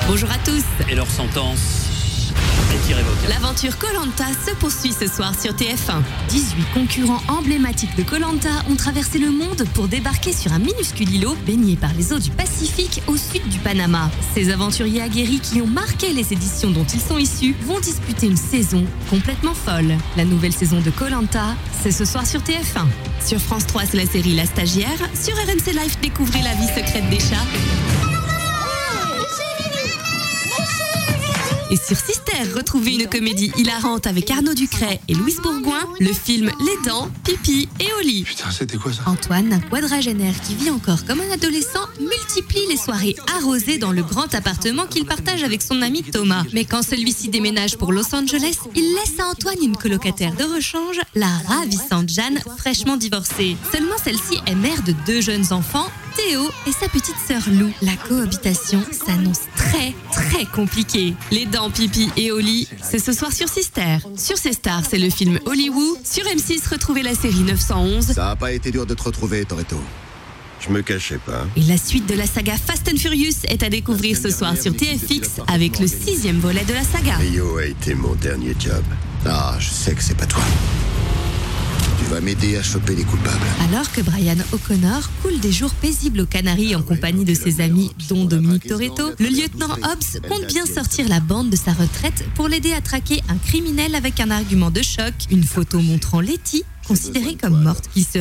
Bonjour à tous. Et leur sentence est irrévocable. L'aventure Koh-Lanta se poursuit ce soir sur TF1. 18 concurrents emblématiques de Koh-Lanta ont traversé le monde pour débarquer sur un minuscule îlot baigné par les eaux du Pacifique au sud du Panama. Ces aventuriers aguerris qui ont marqué les éditions dont ils sont issus vont disputer une saison complètement folle. La nouvelle saison de Koh-Lanta, c'est ce soir sur TF1. Sur France 3, c'est la série La Stagiaire. Sur RMC Live, découvrez la vie secrète des chats. Et sur Sister, retrouvez une comédie hilarante avec Arnaud Ducret et Louise Bourgoin, le film Les Dents, Pipi et Oli. Putain, c'était quoi ça? Antoine, un quadragénaire qui vit encore comme un adolescent, multiplie les soirées arrosées dans le grand appartement qu'il partage avec son ami Thomas. Mais quand celui-ci déménage pour Los Angeles, il laisse à Antoine une colocataire de rechange, la ravissante Jeanne, fraîchement divorcée. Seulement celle-ci est mère de 2 jeunes enfants, Théo et sa petite sœur Lou. La cohabitation s'annonce très compliquée. Les Dents, Pipi et Oli, c'est ce soir sur Sister. Sur C-Star, c'est le film Hollywood. Sur M6, retrouvez la série 911. Ça a pas été dur de te retrouver, Toretto. Je me cachais pas. Et la suite de la saga Fast and Furious est à découvrir ce soir sur TFX avec le 6e volet de la saga. Rio a été mon dernier job. Ah, je sais que c'est pas toi. Tu vas m'aider à choper les coupables. Alors que Brian O'Connor coule des jours paisibles aux Canaries en compagnie de ses amis, dont Dominique Toretto, le lieutenant Hobbs compte bien sortir la bande de sa retraite pour l'aider à traquer un criminel avec un argument de choc, une photo montrant Letty, considérée comme morte, qui se